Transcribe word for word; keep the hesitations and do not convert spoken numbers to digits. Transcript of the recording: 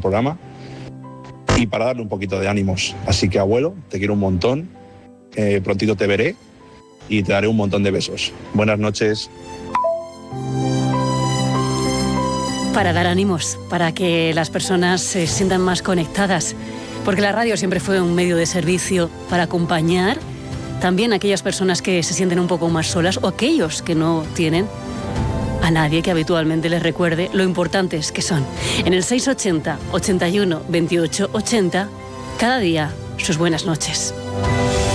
programa y para darle un poquito de ánimos. Así que, abuelo, te quiero un montón, eh, prontito te veré y te daré un montón de besos. Buenas noches. Para dar ánimos, para que las personas se sientan más conectadas, porque la radio siempre fue un medio de servicio para acompañar también a aquellas personas que se sienten un poco más solas o aquellos que no tienen a nadie que habitualmente les recuerde lo importantes que son. En el seiscientos ochenta, ochenta y uno, veintiocho ochenta, cada día sus buenas noches.